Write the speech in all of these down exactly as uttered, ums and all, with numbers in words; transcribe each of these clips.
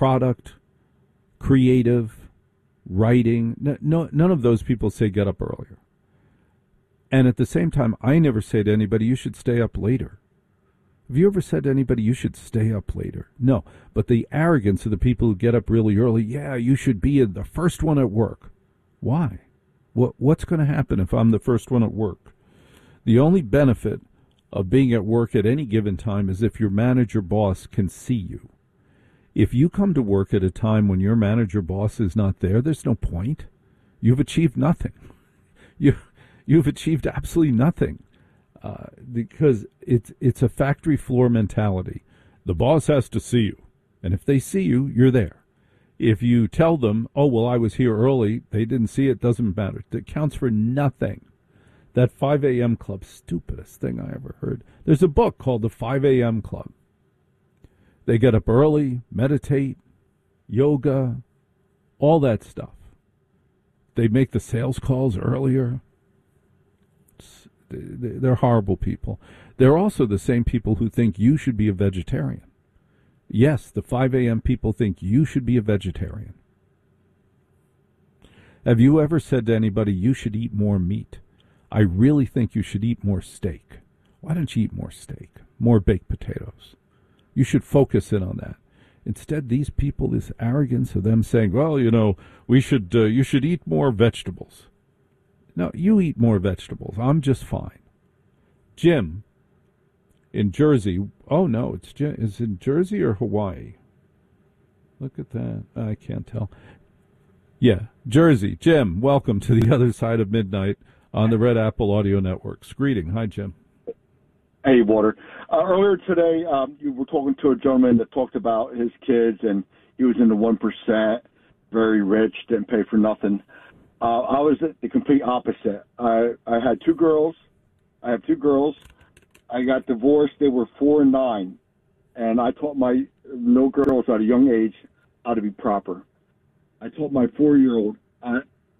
product, creative, writing. No, no, none of those people say get up earlier. And at the same time, I never say to anybody, you should stay up later. Have you ever said to anybody, you should stay up later? No. But the arrogance of the people who get up really early, yeah, you should be the first one at work. Why? What What's going to happen if I'm the first one at work? The only benefit of being at work at any given time is if your manager boss can see you. If you come to work at a time when your manager boss is not there, there's no point. You've achieved nothing. You, you've achieved absolutely nothing. Uh, because it's it's a factory floor mentality. The boss has to see you, and if they see you, you're there. If you tell them, oh, well, I was here early, they didn't see it, doesn't matter. It counts for nothing. That five a.m. club, stupidest thing I ever heard. There's a book called The five a.m. Club. They get up early, meditate, yoga, all that stuff. They make the sales calls earlier. They're horrible people. They're also the same people who think you should be a vegetarian. Yes, the five a.m. people think you should be a vegetarian. Have you ever said to anybody, you should eat more meat? I really think you should eat more steak. Why don't you eat more steak? More baked potatoes. You should focus in on that. Instead, these people, this arrogance of them saying, well, you know, we should, uh, you should eat more vegetables. No, you eat more vegetables. I'm just fine. Jim, in Jersey. Oh, no, it's is it in Jersey or Hawaii? Look at that. I can't tell. Yeah, Jersey. Jim, welcome to the other side of midnight on the Red Apple Audio Network. Greeting. Hi, Jim. Hey, Walter. Uh, earlier today, um, you were talking to a gentleman that talked about his kids, and he was in the one percent, very rich, didn't pay for nothing. Uh, I was the complete opposite. I, I had two girls. I have two girls. I got divorced. They were four and nine. And I taught my little girls at a young age how to be proper. I taught my four-year-old uh,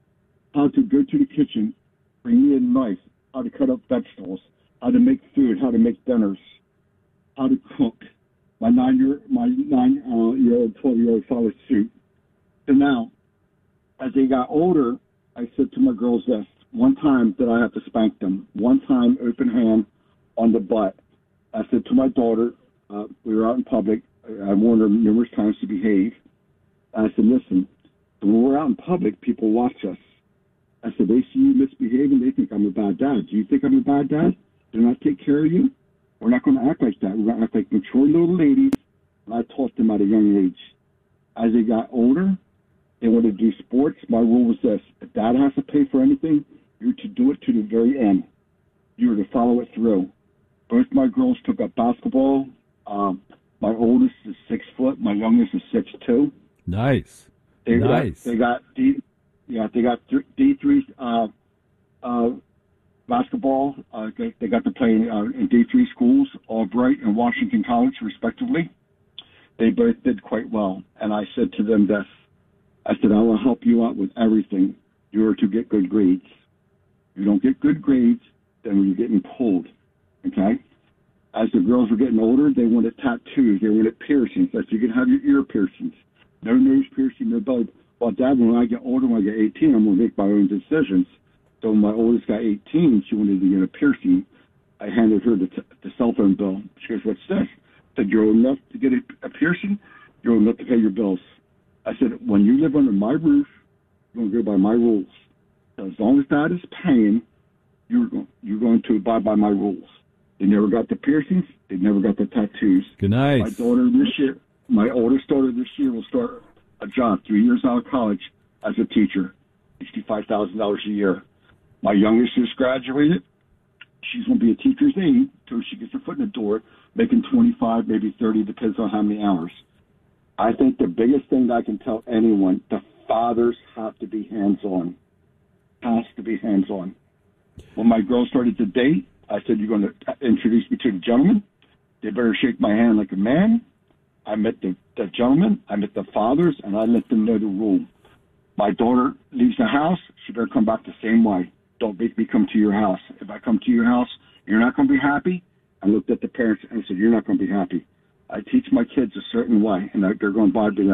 how to go to the kitchen, bring me a knife, how to cut up vegetables, how to make food, how to make dinners, how to cook. My nine-year, my nine-year-old, twelve-year-old followed suit. So now, as they got older, I said to my girls this. One time did I have to spank them. One time, open hand on the butt. I said to my daughter, uh, we were out in public. I warned her numerous times to behave. I said, listen, when we're out in public, people watch us. I said, they see you misbehaving, they think I'm a bad dad. Do you think I'm a bad dad? Do I take care of you? We're not going to act like that. We're going to act like mature little ladies. And I taught them at a young age. As they got older, they wanted to do sports. My rule was this. If dad has to pay for anything, you're to do it to the very end. You're to follow it through. Both my girls took up basketball. Um, my oldest is six foot. My youngest is six two. Nice. They nice. Got, they got D, yeah, they got D three uh, uh, basketball. Uh, they, they got to play uh, in D three schools, Albright and Washington College, respectively. They both did quite well. And I said to them this. I said, I will help you out with everything. You are to get good grades. If you don't get good grades, then you're getting pulled, okay? As the girls were getting older, they wanted tattoos. They wanted piercings. I said, you can have your ear piercings. No nose piercing, no belly. Well, Dad, when I get older, when I get eighteen, I'm going to make my own decisions. So when my oldest got eighteen, she wanted to get a piercing. I handed her the, t- the cell phone bill. She goes, what's this? I said, you're old enough to get a, a piercing? You're old enough to pay your bills. I said, when you live under my roof, you're going to go by my rules. So as long as Dad is paying, you're going, you're going to abide by my rules. They never got the piercings. They never got the tattoos. Good night. My daughter this year, my oldest daughter this year will start a job three years out of college as a teacher, sixty-five thousand dollars a year. My youngest just graduated. She's going to be a teacher's aide until she gets her foot in the door, making twenty-five, maybe thirty, depends on how many hours. I think the biggest thing that I can tell anyone, the fathers have to be hands-on. Has to be hands-on. When my girl started to date, I said, you're going to introduce me to the gentleman. They better shake my hand like a man. I met the, the gentleman, I met the fathers, and I let them know the rule. My daughter leaves the house, she better come back the same way. Don't make me come to your house. If I come to your house, you're not going to be happy. I looked at the parents and said, you're not going to be happy. I teach my kids a certain way, and they're going to abide by that.